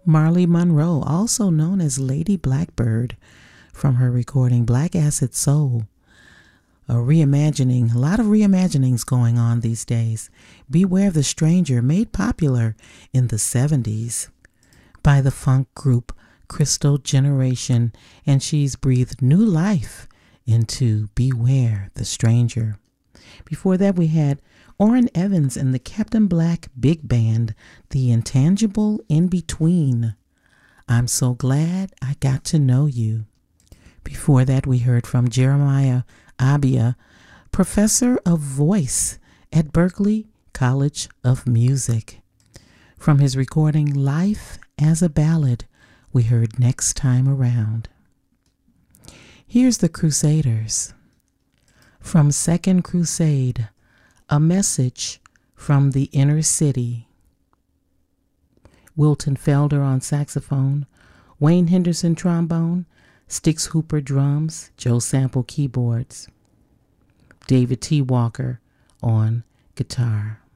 Marley Monroe, also known as Lady Blackbird, from her recording Black Acid Soul. A reimagining, a lot of reimaginings going on these days. Beware of the Stranger, made popular in the 70s by the funk group Crystal Generation, and she's breathed new life into Beware the Stranger. Before that, we had Orrin Evans and the Captain Black Big Band, The Intangible In Between. I'm So Glad I Got to Know You. Before that, we heard from Jeremiah Abia, professor of voice at Berklee College of Music. From his recording Life as a Ballad, we heard Next Time Around. Here's the Crusaders. From Second Crusade, A Message from the Inner City. Wilton Felder on saxophone, Wayne Henderson trombone, Stix Hooper drums, Joe Sample keyboards, David T. Walker on guitar.